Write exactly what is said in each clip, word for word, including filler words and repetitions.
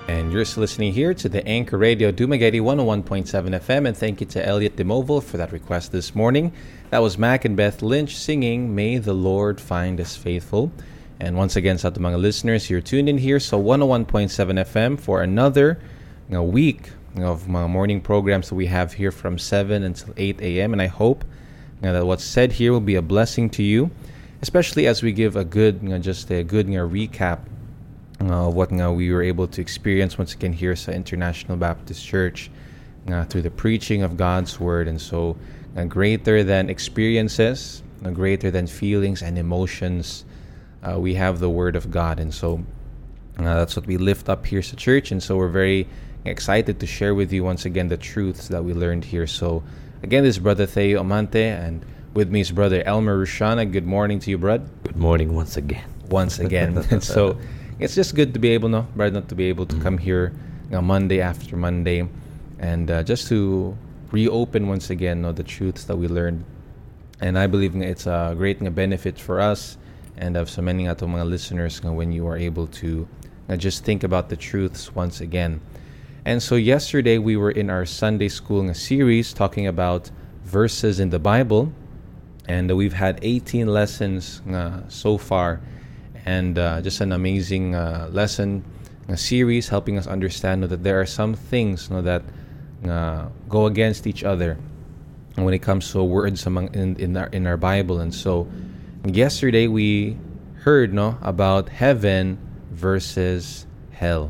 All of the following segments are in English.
And you're still listening here to the Anchor Radio Dumaguete one oh one point seven F M. And thank you to Elliot DeMoval for that request this morning. That was Mac and Beth Lynch singing May the Lord Find Us Faithful. And once again, sa ating mga listeners, you're tuned in here so one oh one point seven F M for another you know, week of mga morning programs that we have here from seven until eight a.m. And I hope you know, that what's said here will be a blessing to you, especially as we give a good, you know, just a good you know, recap uh, of what you know, we were able to experience once again here at International Baptist Church uh, through the preaching of God's Word. And so, uh, greater than experiences, uh, greater than feelings and emotions, uh, we have the Word of God. And so, uh, that's what we lift up here at church. And so, we're very excited to share with you once again the truths that we learned here. So again, this is Brother Theo Amante, and with me is Brother Elmer Rushana. Good morning to you, Brad. Good morning once again. Once again. And so it's just good to be able, no, Brad, not to be able to mm. come here you know, Monday after Monday, and uh, just to reopen once again no, the truths that we learned. And I believe it's a great uh, benefit for us and of so many of mga listeners uh, when you are able to uh, just think about the truths once again. And so yesterday we were in our Sunday school series talking about verses in the Bible, and we've had eighteen lessons uh, so far, and uh, just an amazing uh, lesson a series helping us understand that there are some things you know, that uh, go against each other when it comes to words among in, in our in our Bible. And so yesterday we heard no about heaven versus hell.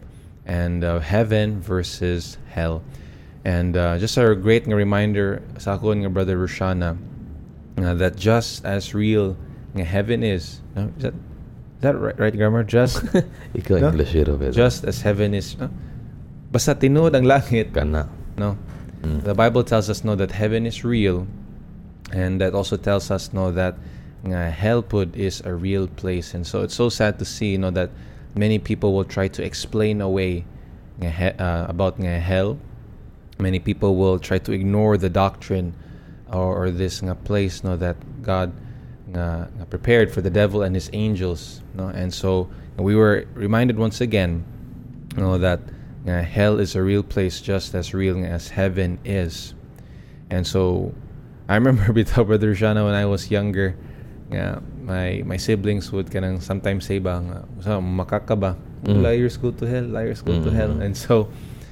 And uh, heaven versus hell. And uh, just a great reminder sa ako ng Brother Rushana uh, that just as real nga heaven is, no? Is that, is that right, right grammar? Just Ikaw no? Englishero, Just as heaven is, no? Basta tinuod ang langit. Kana. No? Mm. The Bible tells us no that heaven is real, and that also tells us no that nga hellpod is a real place. And so it's so sad to see you know that many people will try to explain away uh, about uh, hell. Many people will try to ignore the doctrine or, or this uh, place no, that God uh, prepared for the devil and his angels. No? And so we were reminded once again you know, that uh, hell is a real place just as real as heaven is. And so I remember bitaw Brother Shana when I was younger, yeah, my my siblings would kanang sometimes say ba nga makaka ba mm. liars go to hell liars go mm-hmm. to hell. And so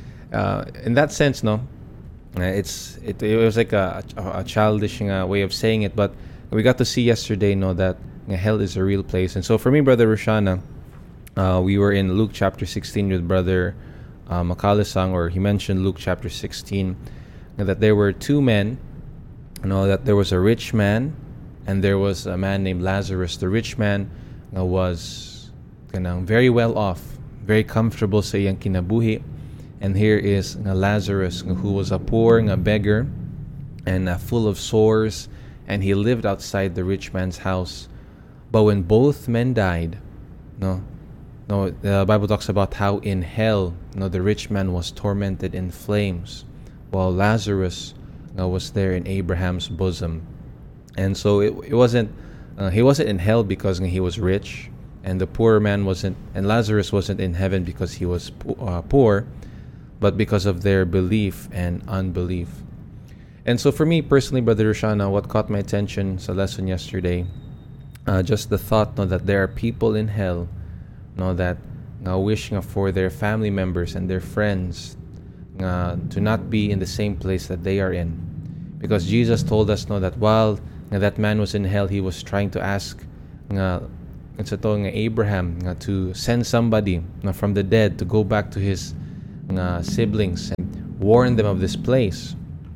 uh, in that sense no uh, it's it, it was like a, a, a childish uh, way of saying it, but we got to see yesterday no that uh, hell is a real place. And so for me, Brother Rushana, uh, we were in Luke chapter sixteen with Brother uh, Makalisang, or he mentioned Luke chapter sixteen, that there were two men, you know, that there was a rich man and there was a man named Lazarus. The rich man uh, was kanang very well off, very comfortable sa iyang kinabuhi. And here is uh, Lazarus, uh, who was a poor a beggar and uh, full of sores, and he lived outside the rich man's house. But when both men died, no, no, the Bible talks about how in hell, no, the rich man was tormented in flames, while Lazarus uh, was there in Abraham's bosom. And so it it wasn't uh, he wasn't in hell because he was rich, and the poor man wasn't, and Lazarus wasn't in heaven because he was po- uh, poor, but because of their belief and unbelief. And so for me personally, Brother Rushana, what caught my attention sa lesson yesterday, uh, just the thought no, that there are people in hell no, that uh, wishing for their family members and their friends uh, to not be in the same place that they are in. Because Jesus told us no, that while uh, that man was in hell, he was trying to ask uh, Abraham uh, to send somebody uh, from the dead to go back to his uh, siblings and warn them of this place.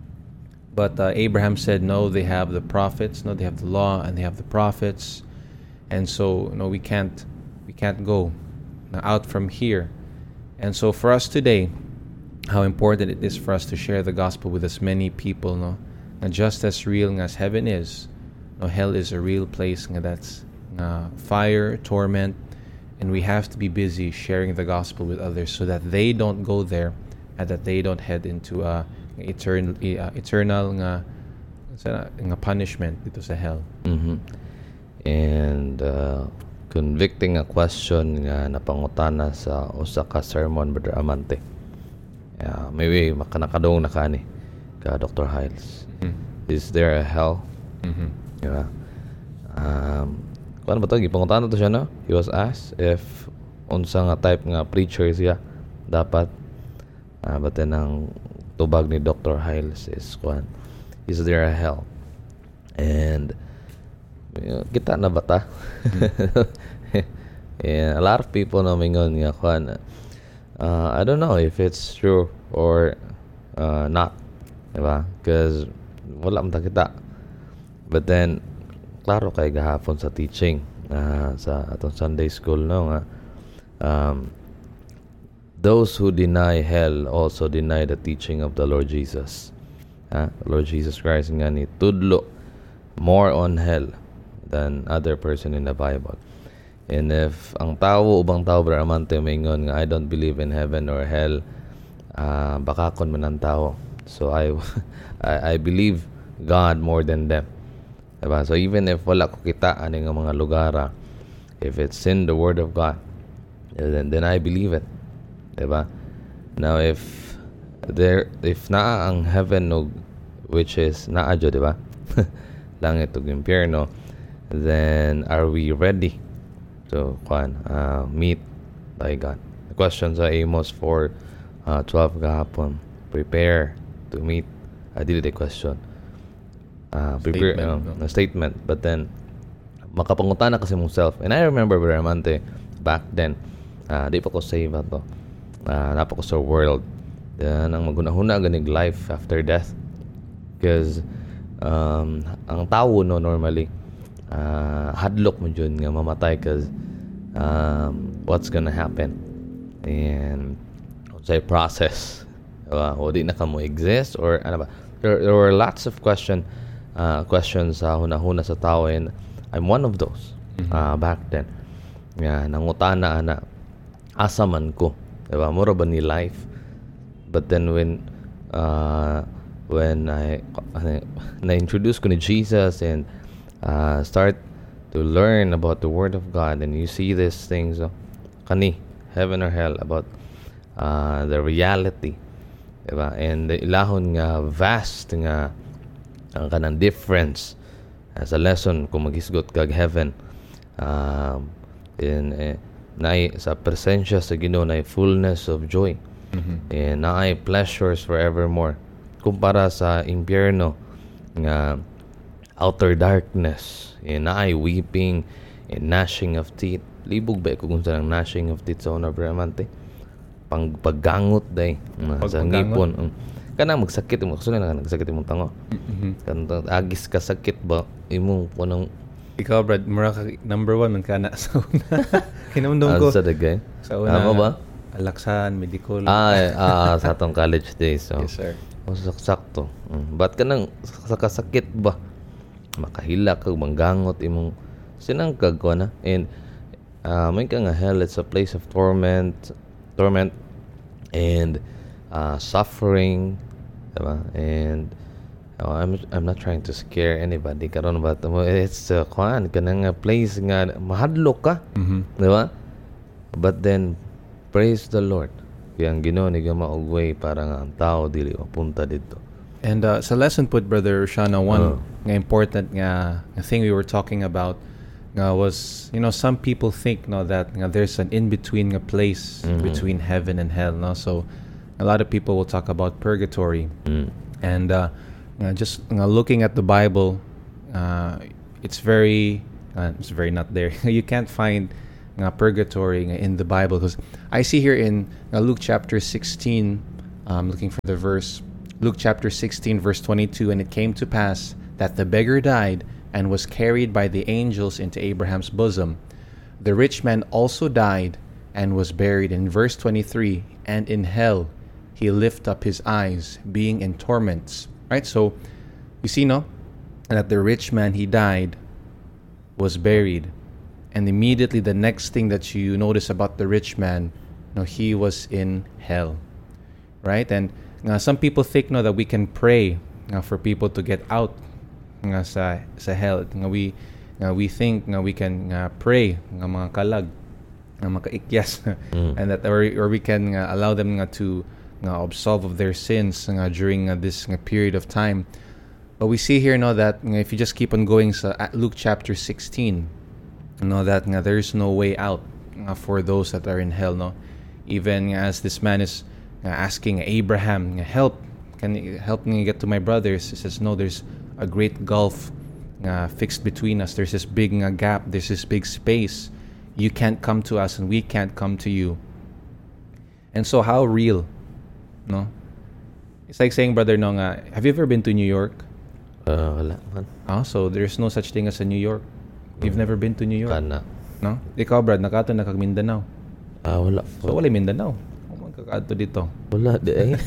But uh, Abraham said, no, they have the prophets, no, they have the law and they have the prophets, and so no, we can't, we can't go out from here. And so for us today, how important it is for us to share the gospel with as many people, no, and just as real as heaven is, no, hell is a real place, no, that's uh, fire, torment, and we have to be busy sharing the gospel with others so that they don't go there and that they don't head into a uh, eternal uh, eternal nga, nga punishment dito sa hell. Mm-hmm. And uh, convicting a question nga napangutana sa usa ka sermon, Brother Amante. Yeah, maybe makanakadong na kani ka Doctor Hiles. Mm-hmm. Is there a hell? Mm-hmm. Yeah. Um, kung ba ito? Gipangutana to siya, no? He was asked if unsa nga type nga preacher siya dapat. Uh, but then ang tubag ni Doctor Hiles is kwan, is there a hell? And you know, kita na bata. And a lot of people na mingon nga kwan, uh, I don't know if it's true or uh, not, diba? Because wala man ta kita. But then klaro kay gahapon sa teaching uh, sa atong Sunday school, no, nga um, those who deny hell also deny the teaching of the Lord Jesus. Uh, Lord Jesus Christ nga ni tudlo more on hell than other person in the Bible. And if ang tao, ubang tao, Brother Amante, maingon nga I don't believe in heaven or hell, uh, bakakon man ang tao. So I, I I believe God more than them. Diba? So even if wala ko kita ani nga mga lugara, if it's in the Word of God, then, then I believe it. Diba? Now if there if naa ang heaven og which is naa jo, diba? Langit ug impyerno, then are we ready to kwan uh, meet by God? The question sa Amos four twelve gahapon, prepare to meet. I did the question. Uh, prepare Statement, uh, no? a statement, but then makapangutana kasi mong self. And I remember, Brother Amante, back then, uh, di pa ko save ato. Uh, napa ko sa world. Then, ang magunahuna ganig life after death. Because, um, ang tao, no, normally, uh, hadlok mo dyan nga mamatay because um, what's gonna happen? And, say, process. Uh, o di na ka mo exist? Or, ano ba? There, there were lots of question, uh, questions sa uh, hunahuna sa tao, and I'm one of those mm-hmm. uh, back then. Yeah, nangutana na asa man ko, diba? Mura ba ni life? But then when uh, when I na introduce ko ni Jesus and uh, start to learn about the Word of God, and you see these things, oh, kani heaven or hell, about uh, the reality. Diba? And ilahon nga vast nga ang kanang difference as a lesson kung maghisgot kag heaven, um, in eh, naay sa presensya sa Ginoo naay fullness of joy, mm-hmm. and naay pleasures forevermore, kumpara sa impyerno nga outer darkness, and naay weeping and gnashing of teeth. Libog ba kung sa gnashing of teeth sa una, Brother Amante? Pang paggangot day uh, sa ngipon, um, kana magsakit mo kasi na nagsakit imong tango, mm-hmm. Kanto agis ka sakit ba imong punong ikaw, Brad, mura ka number one man kana sa una. Kinamdom ko sa dagay sa una ano ba Alaksan, Medicol, ah, ah sa atong college days, so yes sir, o sakto, um, ba't ka nang sa kasakit ba makahila kag manggangot imong sinang kag ko na. And uh, may ka nga hell, it's a place of torment torment and uh, suffering, diba? And oh, I'm I'm not trying to scare anybody karon, but it's uh, kwan kanang place nga mahadlok ka, mm-hmm. diba? But then praise the Lord, kaya ang Ginoo ni maog way para nga ang tao dili mapunta dito. And uh, sa lesson put, Brother Shana, one uh. nga important nga thing we were talking about Uh, was, you know, some people think, no, that uh, there's an in-between uh, place mm-hmm. between heaven and hell, no? So a lot of people will talk about purgatory, mm. and uh, uh, just uh, looking at the Bible, uh, it's very uh, it's very not there. You can't find uh, purgatory in the Bible, because I see here in uh, Luke chapter sixteen, I'm looking for the verse, Luke chapter sixteen verse twenty-two, and it came to pass that the beggar died and was carried by the angels into Abraham's bosom. The rich man also died and was buried. In verse twenty-three, and in hell he lift up his eyes, being in torments. Right? So, you see, no? That the rich man, he died, was buried. And immediately the next thing that you notice about the rich man, no, he was in hell. Right? And uh, some people think, no, that we can pray uh, for people to get out nga sa sa hell, nga we nga we think nga we can nga pray nga mga kalag nga makaikyas Mm. and that or, or we can nga allow them nga to nga absolve of their sins nga during nga this nga period of time. But we see here, no, that nga, if you just keep on going sa uh, Luke chapter sixteen, no, that nga there's no way out nga for those that are in hell, no. Even nga, as this man is nga asking Abraham, nga, help, can you help me get to my brothers? He says, no, there's a great gulf nga fixed between us. There's this big nga gap. There's this big space. You can't come to us, and we can't come to you. And so, how real, no? It's like saying, brother, no, nga, have you ever been to New York? Uh, wala man. Ah, so there's no such thing as a New York. You've never been to New York, Kana. no? Ikaw, Brad, nakato na kag Mindanao. Ah, wala. So wala Mindanao. Oh, magkakato dito. Wala di eh.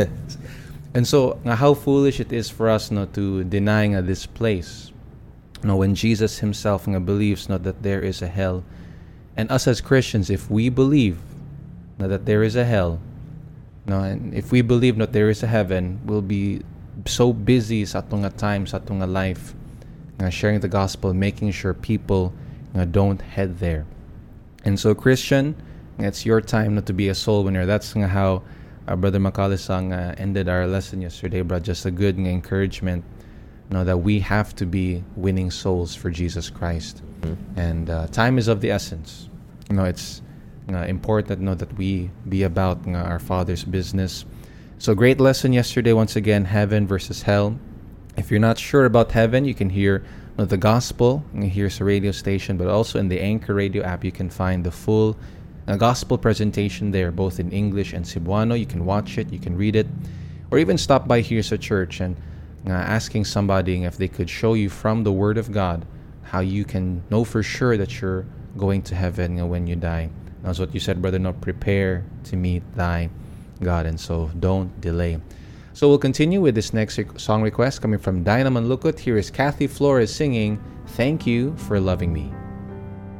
And so, nga, how foolish it is for us, no, to deny nga this place. No, when Jesus himself nga believes, no, that there is a hell. And us as Christians, if we believe no, that there is a hell, no, and if we believe that there is a heaven, we'll be so busy sa atong nga time, sa atong nga life, nga sharing the gospel, making sure people nga don't head there. And so, Christian, it's your time not to be a soul winner. That's nga how our brother Makalisang uh, ended our lesson yesterday, bro. Just a good nga encouragement, know that we have to be winning souls for Jesus Christ. Mhm. And uh, time is of the essence. You know, it's uh, important, know that we be about uh, our Father's business. So, great lesson yesterday. Once again, heaven versus hell. If you're not sure about heaven, you can hear uh, the gospel. Here's a radio station, but also in the Anchor Radio app, you can find the full uh, gospel presentation there, both in English and Cebuano. You can watch it, you can read it, or even stop by here's a church and uh, asking somebody if they could show you from the Word of God how you can know for sure that you're going to heaven uh, when you die. That's what you said, brother. No, prepare to meet thy God, and so don't delay. So we'll continue with this next rec- song request coming from Dynaman Lukut. Here is Kathy Flores singing "Thank You for Loving Me."